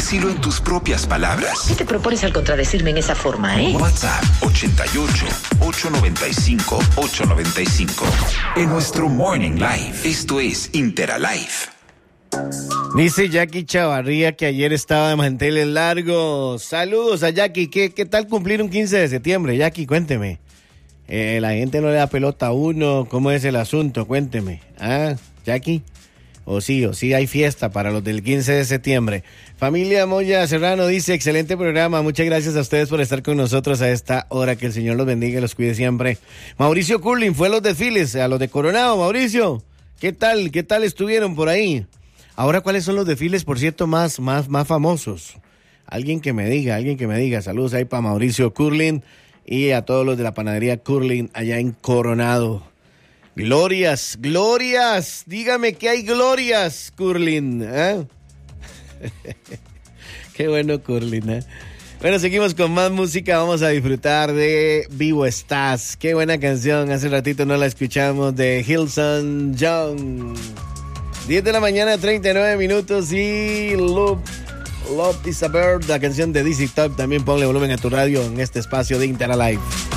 Decilo en tus propias palabras. ¿Qué te propones al contradecirme en esa forma, WhatsApp 88-895-895. En nuestro Morning Live. Esto es Interalive. Dice Jackie Chavarría que ayer estaba de manteles largos. Saludos a Jackie. ¿Qué tal cumplir un 15 de septiembre? Jackie, cuénteme. La gente no le da pelota a uno. ¿Cómo es el asunto? Cuénteme. ¿Ah, Jackie? O sí hay fiesta para los del 15 de septiembre. Familia Moya Serrano dice, excelente programa. Muchas gracias a ustedes por estar con nosotros a esta hora. Que el Señor los bendiga y los cuide siempre. Mauricio Curling fue a los desfiles, a los de Coronado. Mauricio, ¿qué tal estuvieron por ahí? Ahora, ¿cuáles son los desfiles, por cierto, más famosos? Alguien que me diga. Saludos ahí para Mauricio Curling y a todos los de la panadería Curling allá en Coronado. Glorias. Dígame que hay glorias, Curling. Qué bueno, Curling. Bueno, seguimos con más música. Vamos a disfrutar de Vivo Estás. Qué buena canción. Hace ratito no la escuchamos, de Hillsong Young. 10 de la mañana, 39 minutos y Love is a Bird, la canción de DC Talk. También ponle volumen a tu radio en este espacio de Interalive.